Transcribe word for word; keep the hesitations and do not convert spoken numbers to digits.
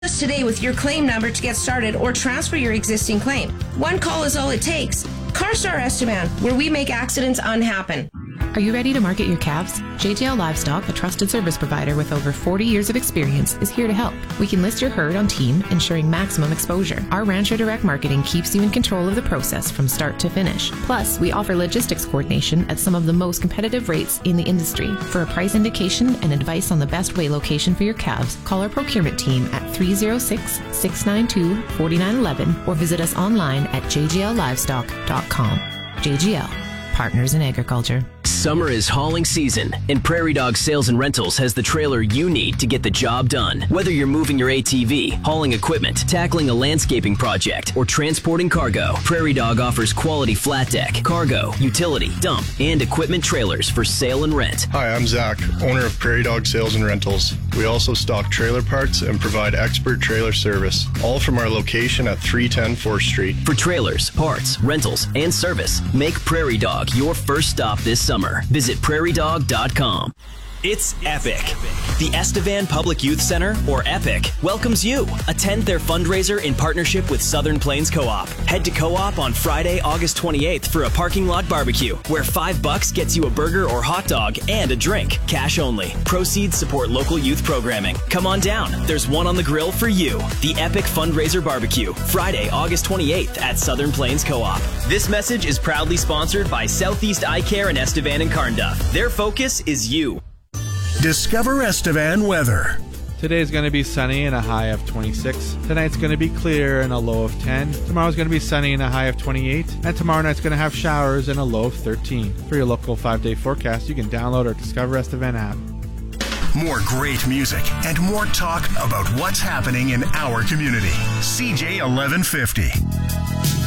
us today with your claim number to get started or transfer your existing claim. One call is all it takes. CarStar Estevan, where we make accidents unhappen. Are you ready to market your calves? J J L Livestock, a trusted service provider with over forty years of experience, is here to help. We can list your herd on Team, ensuring maximum exposure. Our Rancher Direct Marketing keeps you in control of the process from start to finish. Plus, we offer logistics coordination at some of the most competitive rates in the industry. For a price indication and advice on the best weigh location for your calves, call our procurement team at three oh six, six nine two, four nine one one or visit us online at j j l livestock dot com. J G L, Partners in Agriculture. Summer is hauling season, and Prairie Dog Sales and Rentals has the trailer you need to get the job done. Whether you're moving your A T V, hauling equipment, tackling a landscaping project, or transporting cargo, Prairie Dog offers quality flat deck, cargo, utility, dump, and equipment trailers for sale and rent. Hi, I'm Zach, owner of Prairie Dog Sales and Rentals. We also stock trailer parts and provide expert trailer service, all from our location at three ten fourth Street. For trailers, parts, rentals, and service, make Prairie Dog your first stop this summer. Visit prairie dog dot com. It's epic. The Estevan Public Youth Center, or EPIC, welcomes you. Attend their fundraiser in partnership with Southern Plains Co-op. Head to Co-op on Friday, August twenty-eighth for a parking lot barbecue, where five bucks gets you a burger or hot dog and a drink. Cash only. Proceeds support local youth programming. Come on down. There's one on the grill for you. The EPIC Fundraiser Barbecue, Friday, August twenty-eighth at Southern Plains Co-op. This message is proudly sponsored by Southeast Eye Care and Estevan and Carnduff. Their focus is you. Discover Estevan weather. Today is going to be sunny and a high of twenty-six. Tonight's going to be clear and a low of ten. Tomorrow's going to be sunny and a high of twenty-eight. And tomorrow night's going to have showers and a low of thirteen. For your local five-day forecast, you can download our Discover Estevan app. More great music and more talk about what's happening in our community. C J eleven fifty.